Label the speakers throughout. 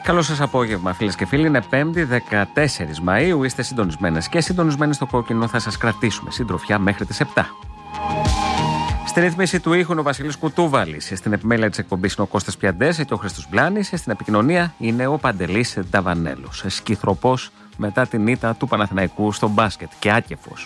Speaker 1: Καλό σας απόγευμα, φίλες και φίλοι. Είναι 5η 14 Μαΐου. Είστε συντονισμένες και συντονισμένοι στο κόκκινο. Θα σας κρατήσουμε συντροφιά μέχρι τις 7. Στη ρύθμιση του ήχου είναι ο Βασίλης Κουτούβαλης. Στην επιμέλεια της εκπομπής είναι ο Κώστας Πιαντές και ο Χρήστος Μπλάνης. Στην επικοινωνία είναι ο Παντελής Νταβανέλος. Σκυθροπός μετά την ήττα του Παναθηναϊκού στο μπάσκετ και άκεφος.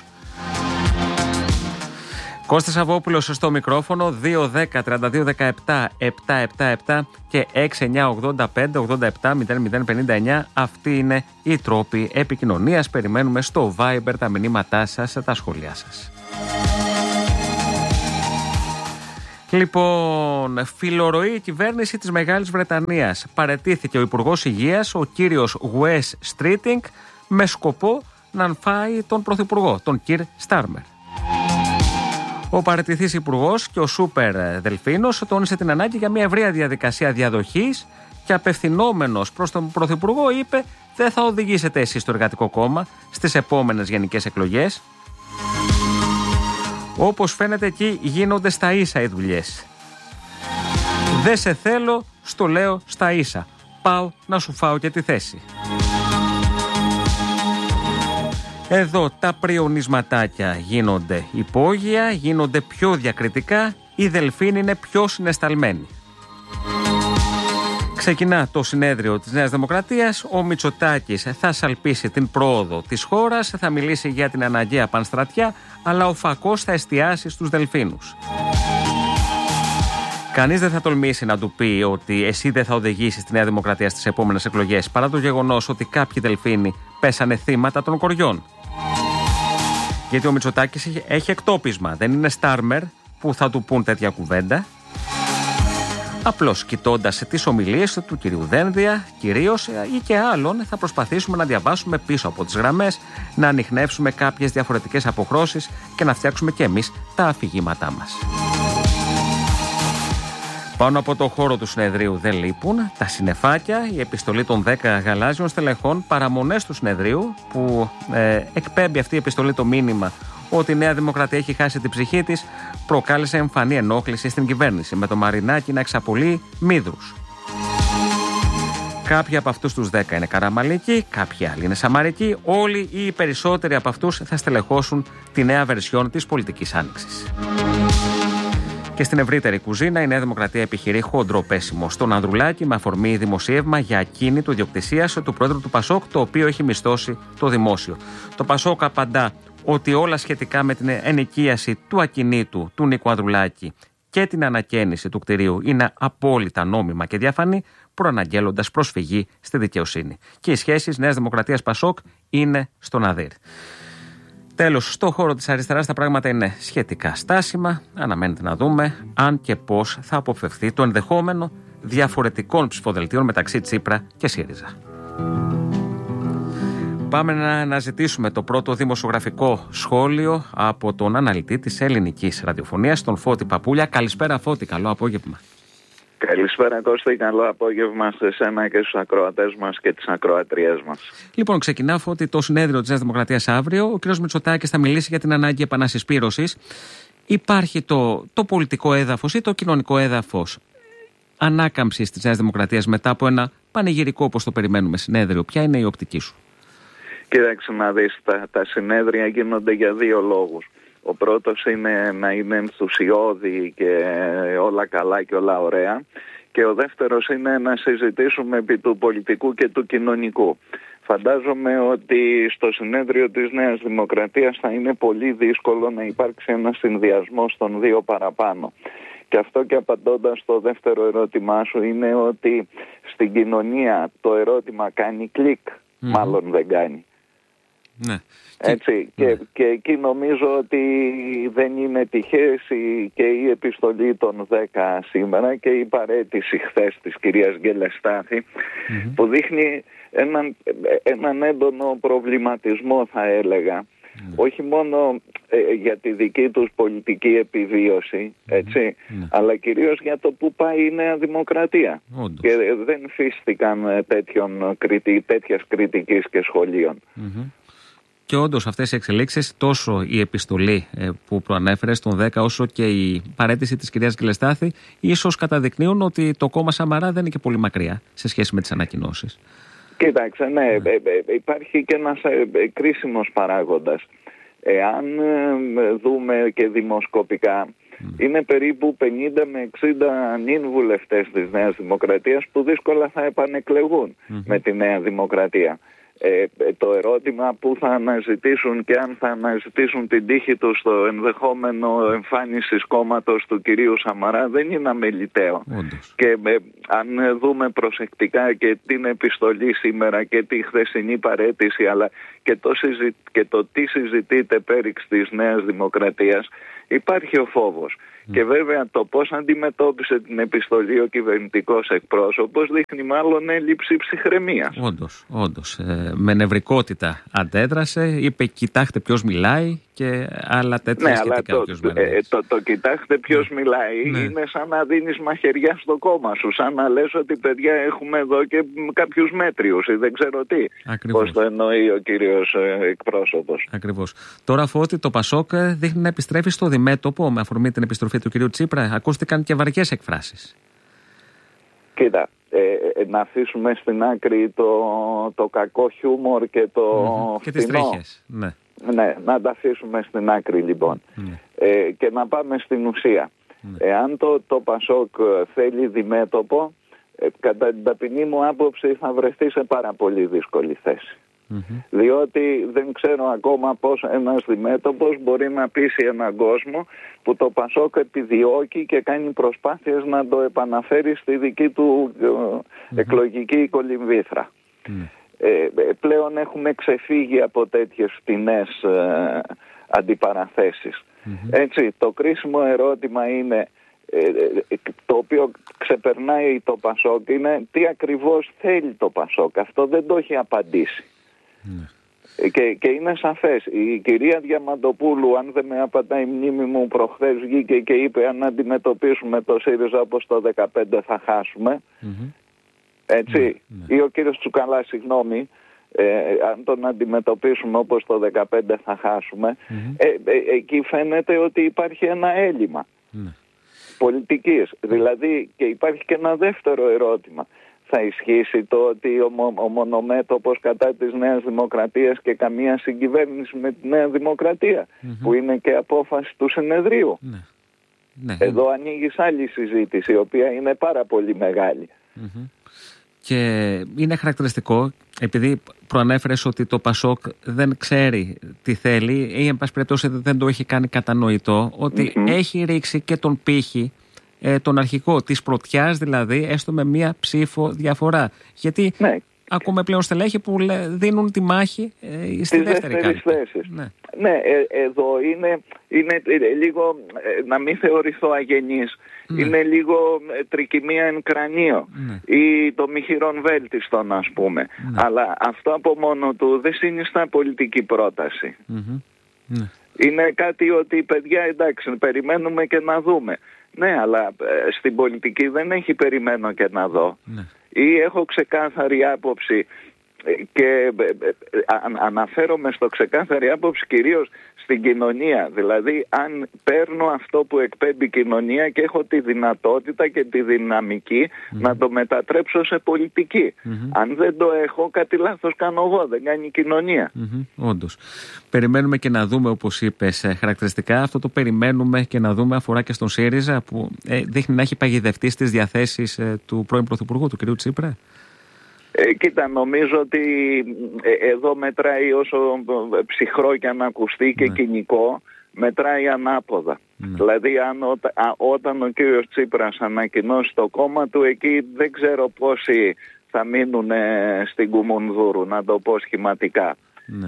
Speaker 1: Κώστας Αβόπουλος στο μικρόφωνο, 2-10-32-17-777 και 6-9-85-87-00-59. Αυτοί είναι οι τρόποι επικοινωνίας. Περιμένουμε στο Viber τα μηνύματά σας, τα σχόλιά σας. Λοιπόν, φιλορροεί η κυβέρνηση της Μεγάλης Βρετανίας. Παραιτήθηκε ο Υπουργός Υγείας, ο κύριος Wes Streeting, με σκοπό να ανφάει τον Πρωθυπουργό, τον Κυρ Στάρμερ. Ο παραιτηθής υπουργός και ο Σούπερ Δελφίνος τόνισε την ανάγκη για μια ευρεία διαδικασία διαδοχής και απευθυνόμενος προς τον Πρωθυπουργό είπε: δεν θα οδηγήσετε εσείς στο Εργατικό Κόμμα στις επόμενες γενικές εκλογές. Όπως φαίνεται εκεί γίνονται στα ίσα οι δουλειές. Δεν σε θέλω, στο λέω στα ίσα. Πάω να σου φάω και τη θέση. Εδώ τα πριονισματάκια γίνονται υπόγεια, γίνονται πιο διακριτικά, οι Δελφίνοι είναι πιο συναισθαλμένοι. Ξεκινά το συνέδριο της Νέας Δημοκρατίας, ο Μητσοτάκης θα σαλπίσει την πρόοδο της χώρας, θα μιλήσει για την αναγκαία πανστρατιά, αλλά ο φακός θα εστιάσει στους Δελφίνους. Κανείς δεν θα τολμήσει να του πει ότι εσύ δεν θα οδηγήσεις τη Νέα Δημοκρατία στις επόμενες εκλογές, παρά το γεγονός ότι κάποιοι Δελφίνοι πέσανε θύματα των κοριών. Γιατί ο Μητσοτάκης έχει εκτόπισμα, δεν είναι Στάρμερ που θα του πούν τέτοια κουβέντα. Απλώς κοιτώντας τις ομιλίες του κυρίου Δένδια, κυρίως ή και άλλων, θα προσπαθήσουμε να διαβάσουμε πίσω από τις γραμμές, να ανιχνεύσουμε κάποιες διαφορετικές αποχρώσεις και να φτιάξουμε κι εμείς τα αφηγήματά μας. Πάνω από το χώρο του συνεδρίου δεν λείπουν τα συννεφάκια, η επιστολή των 10 γαλάζιων στελεχών, παραμονές του συνεδρίου που εκπέμπει αυτή η επιστολή το μήνυμα ότι η Νέα Δημοκρατία έχει χάσει την ψυχή της, προκάλεσε εμφανή ενόχληση στην κυβέρνηση, με το Μαρινάκι να εξαπολύει μύδρους. Κάποιοι από αυτούς τους 10 είναι καραμαλικοί, κάποιοι άλλοι είναι σαμαρικοί, όλοι ή οι περισσότεροι από αυτούς θα στελεχώσουν τη νέα βερσιόν της πολιτικής άνοιξης. Και στην ευρύτερη κουζίνα, η Νέα Δημοκρατία επιχειρεί χοντρό πέσιμο στον Ανδρουλάκη με αφορμή δημοσίευμα για ακίνητο ιδιοκτησίας του πρόεδρου του Πασόκ, το οποίο έχει μισθώσει το δημόσιο. Το Πασόκ απαντά ότι όλα σχετικά με την ενοικίαση του ακινήτου του Νίκου Ανδρουλάκη και την ανακαίνιση του κτηρίου είναι απόλυτα νόμιμα και διαφανή, προαναγγέλλοντας προσφυγή στη δικαιοσύνη. Και οι σχέσεις Νέας Δημοκρατίας Πασόκ είναι στον αδύρ. Τέλος, στο χώρο της αριστεράς τα πράγματα είναι σχετικά στάσιμα. Αναμένεται να δούμε αν και πώς θα αποφευθεί το ενδεχόμενο διαφορετικών ψηφοδελτίων μεταξύ Τσίπρα και ΣΥΡΙΖΑ. Πάμε να αναζητήσουμε το πρώτο δημοσιογραφικό σχόλιο από τον αναλυτή της ελληνικής ραδιοφωνίας, τον Φώτη Παπούλια. Καλησπέρα Φώτη, καλό απόγευμα.
Speaker 2: Καλησπέρα Κώστα, καλό απόγευμα σε εσένα και στους ακροατές μας και τις ακροατριές μας.
Speaker 1: Λοιπόν, ξεκινά Φώτη το συνέδριο της Νέας Δημοκρατίας αύριο. Ο κ. Μητσοτάκης θα μιλήσει για την ανάγκη επανασυσπήρωσης. Υπάρχει το πολιτικό έδαφος ή το κοινωνικό έδαφος ανάκαμψης της Νέας Δημοκρατίας μετά από ένα πανηγυρικό, όπως το περιμένουμε, συνέδριο? Ποια είναι η οπτική σου?
Speaker 2: Κοίταξε να δεις, τα συνέδρια γίνονται για δύο λόγους. Ο πρώτος είναι να είναι ενθουσιώδη και όλα καλά και όλα ωραία. Και ο δεύτερος είναι να συζητήσουμε επί του πολιτικού και του κοινωνικού. Φαντάζομαι ότι στο συνέδριο της Νέας Δημοκρατίας θα είναι πολύ δύσκολο να υπάρξει ένα συνδυασμός των δύο παραπάνω. Και αυτό, και απαντώντας στο δεύτερο ερώτημά σου, είναι ότι στην κοινωνία το ερώτημα κάνει κλικ, μάλλον δεν κάνει.
Speaker 1: Ναι.
Speaker 2: Έτσι, και εκεί νομίζω ότι δεν είναι τυχαία και η επιστολή των 10 σήμερα και η παραίτηση χθες της κυρίας Γκελεστάθη, που δείχνει έναν έντονο προβληματισμό, θα έλεγα, όχι μόνο για τη δική τους πολιτική επιβίωση, έτσι, αλλά κυρίως για το που πάει η Νέα Δημοκρατία. Όντως. Και δεν φύστηκαν τέτοιας κριτικής και σχολείων.
Speaker 1: Και όντως αυτές οι εξελίξεις, τόσο η επιστολή που προανέφερες στον 10, όσο και η παραίτηση της κυρίας Γκελεστάθη, ίσως καταδεικνύουν ότι το κόμμα Σαμαρά δεν είναι και πολύ μακριά σε σχέση με τις ανακοινώσεις.
Speaker 2: Κοίταξε, ναι, υπάρχει και ένας κρίσιμος παράγοντας. Εάν δούμε και δημοσκοπικά, είναι περίπου 50 με 60 νυν βουλευτές της Νέας Δημοκρατίας που δύσκολα θα επανεκλεγούν με τη Νέα Δημοκρατία. Το ερώτημα που θα αναζητήσουν και αν θα αναζητήσουν την τύχη τους στο ενδεχόμενο εμφάνισης κόμματος του κυρίου Σαμαρά δεν είναι αμεληταίο. Και αν δούμε προσεκτικά και την επιστολή σήμερα και τη χθεσινή παραίτηση, αλλά και το τι συζητείται πέριξ της Νέας Δημοκρατίας, υπάρχει ο φόβος. Και βέβαια το πώς αντιμετώπισε την επιστολή ο κυβερνητικός εκπρόσωπος δείχνει μάλλον έλλειψη ψυχραιμίας.
Speaker 1: Όντως. Με νευρικότητα αντέδρασε, είπε κοιτάξτε ποιος μιλάει και άλλα τέτοια σχετικά.
Speaker 2: Το κοιτάξτε ποιος μιλάει είναι σαν να δίνεις μαχαιριά στο κόμμα σου, σαν να λες ότι παιδιά έχουμε εδώ και κάποιους μέτριους ή δεν ξέρω τι. Πώς το εννοεί ο κύριος εκπρόσωπος.
Speaker 1: Ακριβώς. Τώρα, Φώτη, το Πασόκ δείχνει να επιστρέφει στο διμέτωπο με αφορμή την επιστροφή του κυρίου Τσίπρα. Ακούστηκαν και βαριές εκφράσεις.
Speaker 2: Κοίτα, να αφήσουμε στην άκρη το κακό χιούμορ και το
Speaker 1: και τις τρίχες.
Speaker 2: Ναι, να τα αφήσουμε στην άκρη λοιπόν. Και να πάμε στην ουσία. Εάν το Πασόκ θέλει διμέτωπο, κατά την ταπεινή μου άποψη θα βρεθεί σε πάρα πολύ δύσκολη θέση. Διότι δεν ξέρω ακόμα πώς ένας διμέτωπος μπορεί να πείσει έναν κόσμο που το Πασόκ επιδιώκει και κάνει προσπάθειες να το επαναφέρει στη δική του εκλογική κολυμβήθρα. Πλέον έχουμε ξεφύγει από τέτοιες φτηνές αντιπαραθέσεις. Έτσι, το κρίσιμο ερώτημα είναι, το οποίο ξεπερνάει το Πασόκ, είναι τι ακριβώς θέλει το Πασόκ. Αυτό δεν το έχει απαντήσει. Και είναι σαφές. Η κυρία Διαμαντοπούλου, αν δεν με απατάει η μνήμη μου, προχθές βγήκε και είπε αν αντιμετωπίσουμε το ΣΥΡΙΖΑ όπως το 2015 θα χάσουμε. Έτσι. Ή ο κύριος Τσουκαλάς, συγγνώμη, αν τον αντιμετωπίσουμε όπως το 2015 θα χάσουμε. Εκεί φαίνεται ότι υπάρχει ένα έλλειμμα πολιτικής. Δηλαδή, και υπάρχει και ένα δεύτερο ερώτημα. Θα ισχύσει το ότι ο μονομέτωπος κατά της Νέας Δημοκρατίας και καμία συγκυβέρνηση με τη Νέα Δημοκρατία, που είναι και απόφαση του συνεδρίου. Εδώ ανοίγεις άλλη συζήτηση, η οποία είναι πάρα πολύ μεγάλη.
Speaker 1: Και είναι χαρακτηριστικό, επειδή προανέφερες ότι το Πασόκ δεν ξέρει τι θέλει ή εν πάση περιπτώσει δεν το έχει κάνει κατανοητό, ότι έχει ρίξει και τον πύχη, τον αρχικό της πρωτιάς, δηλαδή έστω με μία ψήφο διαφορά. Γιατί ακούμε πλέον στελέχη που δίνουν τη μάχη στη δεύτερη κάλπη.
Speaker 2: Ναι, εδώ είναι λίγο, να μην θεωρηθώ αγενής, είναι λίγο τρικυμία εν κρανίο ή το μοιχηρόν βέλτιστον, ας πούμε. Αλλά αυτό από μόνο του δεν συνιστά πολιτική πρόταση. Είναι κάτι ότι παιδιά, εντάξει, περιμένουμε και να δούμε. Ναι, αλλά στην πολιτική δεν έχει περιμένω και να δω. Ή έχω ξεκάθαρη άποψη και αναφέρομαι στο ξεκάθαρη άποψη κυρίως στην κοινωνία. Δηλαδή αν παίρνω αυτό που εκπέμπει η κοινωνία και έχω τη δυνατότητα και τη δυναμική να το μετατρέψω σε πολιτική. Αν δεν το έχω, κάτι λάθος κάνω εγώ, δεν κάνει η κοινωνία.
Speaker 1: Όντως. Περιμένουμε και να δούμε, όπως είπες, χαρακτηριστικά. Αυτό το περιμένουμε και να δούμε αφορά και στον ΣΥΡΙΖΑ, που δείχνει να έχει παγιδευτεί στις διαθέσεις του πρώην Πρωθυπουργού, του κ. Τσίπρα.
Speaker 2: Κοίτα, νομίζω ότι εδώ μετράει, όσο ψυχρό και αν ακουστεί και κοινικό, μετράει ανάποδα. Δηλαδή όταν ο κύριος Τσίπρας ανακοινώσει το κόμμα του, εκεί δεν ξέρω πόσοι θα μείνουν στην Κουμουνδούρου, να το πω σχηματικά.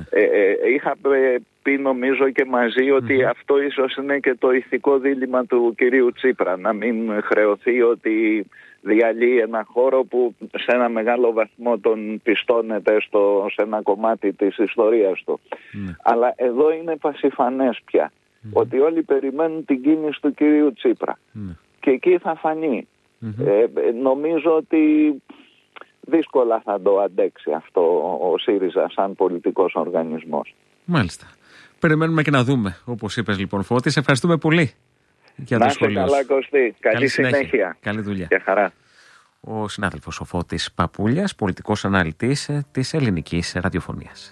Speaker 2: Είχα πει νομίζω και μαζί ότι αυτό ίσως είναι και το ηθικό δίλημμα του κυρίου Τσίπρα, να μην χρεωθεί ότι διαλύει ένα χώρο που σε ένα μεγάλο βαθμό τον πιστώνεται σε ένα κομμάτι της ιστορίας του. Αλλά εδώ είναι πασιφανές πια ότι όλοι περιμένουν την κίνηση του κυρίου Τσίπρα και εκεί θα φανεί. Νομίζω ότι δύσκολα θα το αντέξει αυτό ο ΣΥΡΙΖΑ σαν πολιτικός οργανισμός.
Speaker 1: Μάλιστα. Περιμένουμε και να δούμε, όπως είπες λοιπόν, Φώτη. Σε ευχαριστούμε πολύ για το σχόλιο.
Speaker 2: Να είστε καλά, Κωστή. Καλή συνέχεια.
Speaker 1: Καλή δουλειά.
Speaker 2: Και χαρά.
Speaker 1: Ο συνάδελφος ο Φώτης Παπούλιας, πολιτικός αναλυτής της ελληνικής ραδιοφωνίας.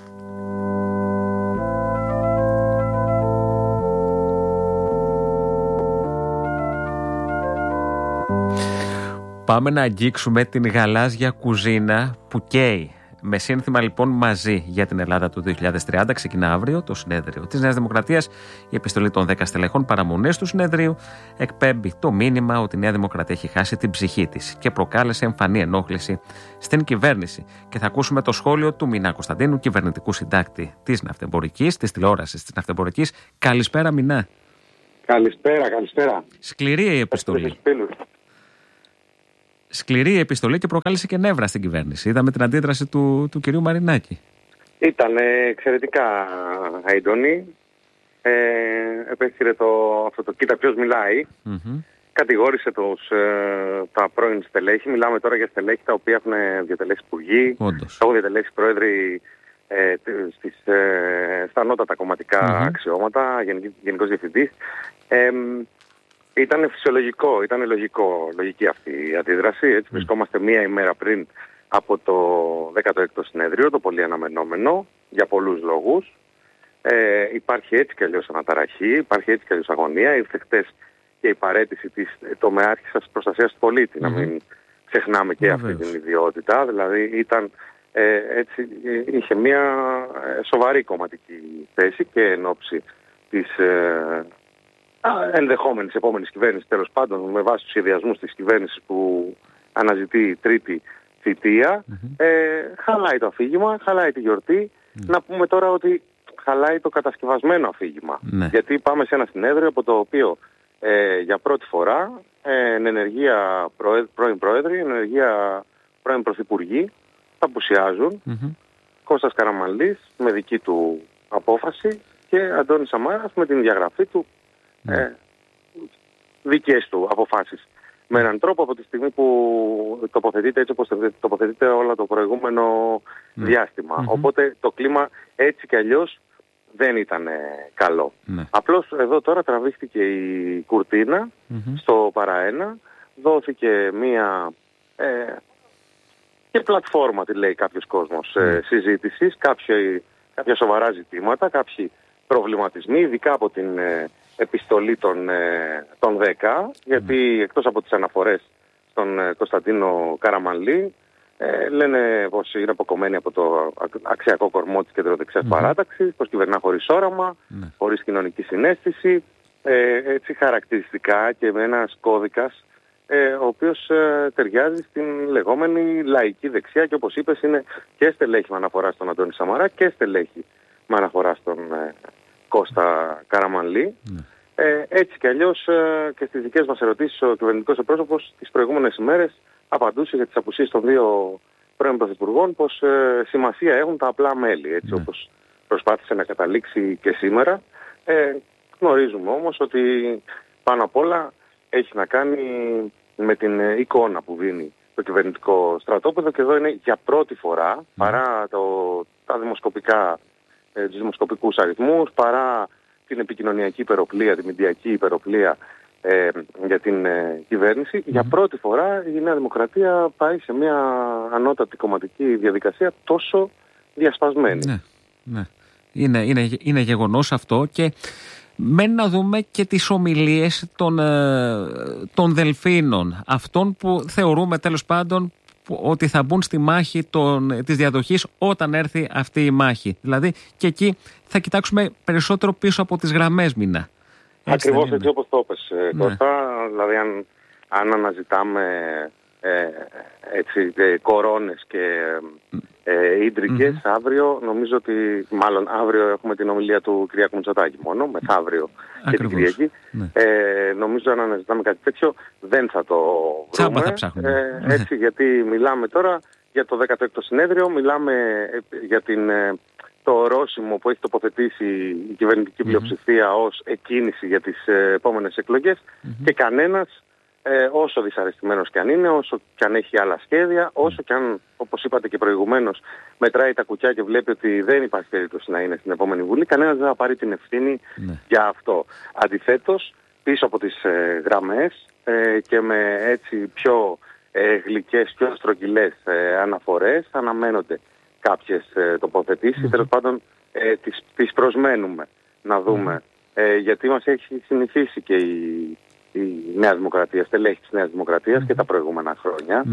Speaker 1: Πάμε να αγγίξουμε την γαλάζια κουζίνα που καίει. Με σύνθημα λοιπόν μαζί για την Ελλάδα του 2030 ξεκινά αύριο το συνέδριο της Νέας Δημοκρατίας. Η επιστολή των 10 στελεχών παραμονές του συνεδρίου εκπέμπει το μήνυμα ότι η Νέα Δημοκρατία έχει χάσει την ψυχή της και προκάλεσε εμφανή ενόχληση στην κυβέρνηση. Και θα ακούσουμε το σχόλιο του Μινά Κωνσταντίνου, κυβερνητικού συντάκτη της ναυτεμπορικής, της τηλεόρασης της ναυτεμπορικής. Καλησπέρα, Μινά.
Speaker 3: Καλησπέρα.
Speaker 1: Σκληρή η επιστολή. Σκληρή η επιστολή και προκάλεσε και νεύρα στην κυβέρνηση. Είδαμε την αντίδραση του κυρίου Μαρινάκη.
Speaker 3: Ήταν εξαιρετικά έντονη. Επέστηρε αυτό το κοίτα ποιος μιλάει. Κατηγόρησε τα πρώην στελέχη. Μιλάμε τώρα για στελέχη τα οποία έχουν διατελέσει υπουργοί. Έχουν διατελέσει πρόεδροι στα ανώτατα κομματικά αξιώματα, γενικός διευθυντής. Ήταν φυσιολογικό, ήταν λογική αυτή η αντίδραση. Έτσι βρισκόμαστε μία ημέρα πριν από το 16ο συνέδριο, το πολύ αναμενόμενο, για πολλούς λόγους. Υπάρχει έτσι κι αλλιώς αναταραχή, υπάρχει έτσι κι αλλιώς αγωνία. Ήρθε χτες και η παραίτηση της τομεάρχησας προστασίας του πολίτη, να μην ξεχνάμε και αυτή την ιδιότητα. Δηλαδή έτσι, είχε μία σοβαρή κομματική θέση και εν ώψη της ενδεχόμενης επόμενης κυβέρνησης, τέλος πάντων, με βάση τους σχεδιασμούς της κυβέρνησης που αναζητεί τρίτη θητεία. Χαλάει το αφήγημα, χαλάει τη γιορτή. Να πούμε τώρα ότι χαλάει το κατασκευασμένο αφήγημα. Γιατί πάμε σε ένα συνέδριο από το οποίο για πρώτη φορά εν ενεργεία πρώην πρόεδροι, εν ενεργεία πρώην πρωθυπουργοί θα απουσιάζουν. Κώστας Καραμανλής με δική του απόφαση και Αντώνης Σαμάρας με την διαγραφή του δικές του αποφάσεις. Με έναν τρόπο από τη στιγμή που τοποθετείται έτσι όπως τοποθετείται όλο το προηγούμενο διάστημα. Οπότε το κλίμα έτσι κι αλλιώς δεν ήταν καλό. Απλώς εδώ τώρα τραβήχτηκε η κουρτίνα στο παραένα, δόθηκε μία και πλατφόρμα, τη λέει κάποιος κόσμος, συζήτησης, κάποια σοβαρά ζητήματα, κάποιοι προβληματισμοί, ειδικά από την επιστολή των 10, γιατί εκτός από τις αναφορές στον Κωνσταντίνο Καραμανλή, λένε πως είναι αποκομμένη από το αξιακό κορμό της κεντροδεξιάς παράταξης, πως κυβερνά χωρίς όραμα, χωρίς κοινωνική συναίσθηση, έτσι χαρακτηριστικά και με ένας κώδικας ο οποίος ταιριάζει στην λεγόμενη λαϊκή δεξιά και όπως είπες είναι και στελέχη με αναφορά στον Αντώνη Σαμαρά και στελέχη με αναφορά στον Κώστα Καραμανλή. Έτσι κι αλλιώς και στις δικές μας ερωτήσεις ο κυβερνητικός εκπρόσωπος τις προηγούμενες ημέρες απαντούσε για τις απουσίες των δύο πρώην πρωθυπουργών πως σημασία έχουν τα απλά μέλη, έτσι όπως προσπάθησε να καταλήξει και σήμερα. Γνωρίζουμε όμως ότι πάνω απ' όλα έχει να κάνει με την εικόνα που δίνει το κυβερνητικό στρατόπεδο και εδώ είναι για πρώτη φορά παρά τα δημοσκοπικά, τους δημοσκοπικούς αριθμούς, παρά την επικοινωνιακή υπεροπλία, τη μηντιακή υπεροπλία για την κυβέρνηση. Για πρώτη φορά η Νέα Δημοκρατία πάει σε μια ανώτατη κομματική διαδικασία τόσο διασπασμένη.
Speaker 1: Ναι. Είναι γεγονός αυτό και μένει να δούμε και τις ομιλίες των Δελφίνων, αυτών που θεωρούμε τέλος πάντων ότι θα μπουν στη μάχη της διαδοχής όταν έρθει αυτή η μάχη. Δηλαδή και εκεί θα κοιτάξουμε περισσότερο πίσω από τις γραμμές, Μινά.
Speaker 3: Ακριβώς έτσι όπως το είπες, Κώστα. Δηλαδή αν αναζητάμε κορώνες και ίντρικες αύριο, νομίζω ότι μάλλον αύριο έχουμε την ομιλία του Κυριάκου Μητσοτάκη μόνο, μεθαύριο και την Κυριακή. Νομίζω αν αναζητάμε κάτι τέτοιο δεν θα το βρούμε. Έτσι, γιατί μιλάμε τώρα για το 16ο συνέδριο, μιλάμε για το ορόσημο που έχει τοποθετήσει η κυβερνητική πλειοψηφία ως εκκίνηση για τις επόμενες εκλογές και κανένας όσο δυσαρεστημένος και αν είναι, όσο και αν έχει άλλα σχέδια, όσο και αν, όπως είπατε και προηγουμένως, μετράει τα κουκιά και βλέπει ότι δεν υπάρχει περίπτωση να είναι στην επόμενη Βουλή, κανένας δεν θα πάρει την ευθύνη για αυτό. Αντιθέτως, πίσω από τις γραμμές και με έτσι πιο γλυκές, πιο στρογγυλές αναφορές αναμένονται κάποιες τοποθετήσεις. Τέλος πάντων, τις προσμένουμε να δούμε, γιατί μας έχει συνηθίσει και η Νέα Δημοκρατία, στελέχη της Νέας Δημοκρατίας και τα προηγούμενα χρόνια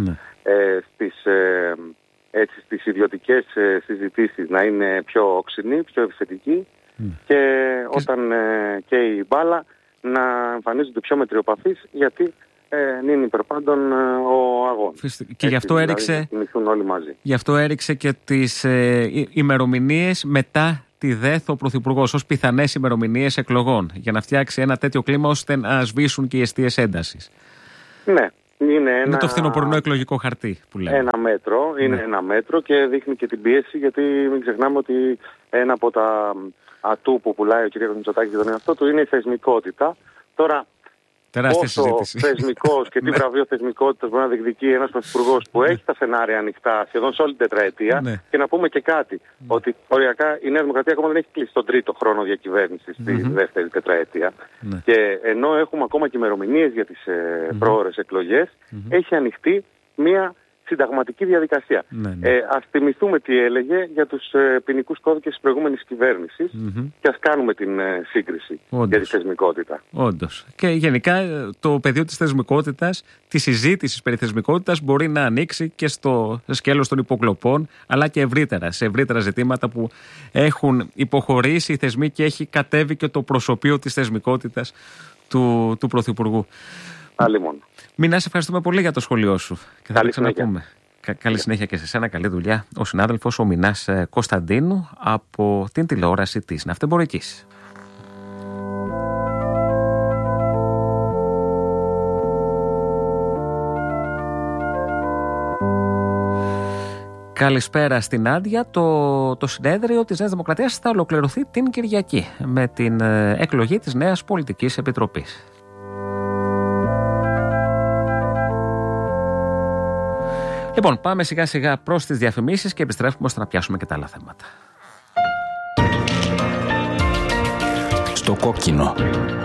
Speaker 3: στις ιδιωτικές συζητήσεις να είναι πιο όξινοι, πιο επιθετικοί και όταν και η μπάλα να εμφανίζονται πιο μετριοπαθείς, γιατί είναι υπερπάντων ο αγώνας.
Speaker 1: Και γι' αυτό έριξε,
Speaker 3: όλοι μαζί.
Speaker 1: Γι' αυτό έριξε και τις ημερομηνίες μετά τη ΔΕΘ ο Πρωθυπουργός ως πιθανές ημερομηνίες εκλογών, για να φτιάξει ένα τέτοιο κλίμα ώστε να σβήσουν και οι αιστείες έντασης.
Speaker 3: Ναι. Είναι
Speaker 1: το φθινοπορεινό εκλογικό χαρτί που λέμε.
Speaker 3: Ένα μέτρο και δείχνει και την πίεση, γιατί μην ξεχνάμε ότι ένα από τα ατού που πουλάει ο κ. Μητσοτάκης για τον εαυτό του είναι η θεσμικότητα. Τώρα, πόσο θεσμικός και τι βραβείο θεσμικότητας μπορεί να διεκδικεί ένας πρωθυπουργός που έχει τα σενάρια ανοιχτά σχεδόν σε όλη την τετραετία. Και να πούμε και κάτι, ότι οριακά η Νέα Δημοκρατία ακόμα δεν έχει κλείσει τον τρίτο χρόνο διακυβέρνησης στη δεύτερη τετραετία. Και ενώ έχουμε ακόμα και ημερομηνίες για τις πρόωρες εκλογές, έχει ανοιχτεί μια συνταγματική διαδικασία. Ας θυμηθούμε τι έλεγε για τους ποινικούς κώδικες της προηγούμενης κυβέρνησης και ας κάνουμε την σύγκριση για τη θεσμικότητα.
Speaker 1: Όντως. Και γενικά το πεδίο της θεσμικότητας, της συζήτησης περί θεσμικότητας μπορεί να ανοίξει και στο σκέλος των υποκλοπών, αλλά και ευρύτερα, σε ευρύτερα ζητήματα που έχουν υποχωρήσει οι θεσμοί και έχει κατέβει και το προσωπείο της θεσμικότητας του Πρωθυπουργού. Μινά, σε ευχαριστούμε πολύ για το σχολείο σου και θα τα ξαναπούμε. Καλή συνέχεια και σε σένα, καλή δουλειά. Ο συνάδελφος ο Μινάς Κωνσταντίνου από την τηλεόραση της Ναυτεμπορικής. Καλησπέρα στην Άντια. Το συνέδριο της Νέας Δημοκρατίας θα ολοκληρωθεί την Κυριακή με την εκλογή της νέας πολιτικής επιτροπής. Λοιπόν, πάμε σιγά σιγά προς τις διαφημίσεις και επιστρέφουμε ώστε να πιάσουμε και τα άλλα θέματα.
Speaker 4: Στο κόκκινο.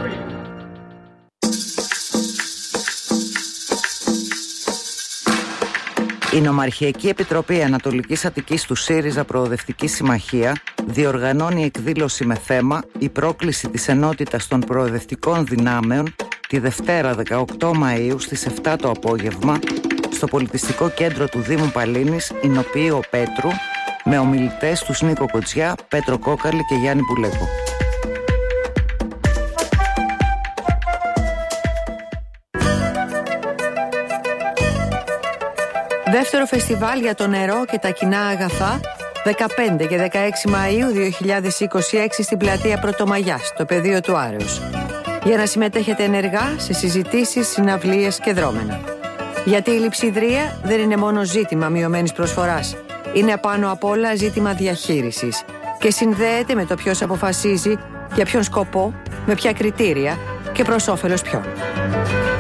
Speaker 5: Η Νομαρχιακή Επιτροπή Ανατολικής Αττικής του ΣΥΡΙΖΑ Προοδευτική Συμμαχία διοργανώνει εκδήλωση με θέμα «Η πρόκληση της ενότητας των προοδευτικών δυνάμεων» τη Δευτέρα 18 Μαΐου στις 7 το απόγευμα στο Πολιτιστικό Κέντρο του Δήμου Παλίνης, Ηνοποιείο Πέτρου, με ομιλητές τους Νίκο Κοτσιά, Πέτρο Κόκαλη και Γιάννη Πουλέκο.
Speaker 6: Δεύτερο φεστιβάλ για το νερό και τα κοινά αγαθά, 15 και 16 Μαΐου 2026 στην πλατεία Πρωτομαγιάς, στο πεδίο του Άρεως. Για να συμμετέχετε ενεργά σε συζητήσεις, συναυλίες και δρόμενα. Γιατί η λειψιδρία δεν είναι μόνο ζήτημα μειωμένης προσφοράς. Είναι απάνω απ' όλα ζήτημα διαχείρισης και συνδέεται με το ποιος αποφασίζει, για ποιον σκοπό, με ποια κριτήρια και προς όφελος ποιον.